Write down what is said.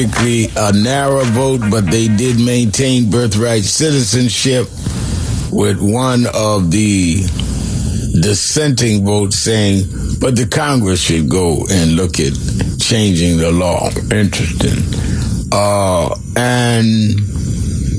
a narrow vote, but they did maintain birthright citizenship, with one of the dissenting votes saying, but the Congress should go and look at changing the law. Interesting. And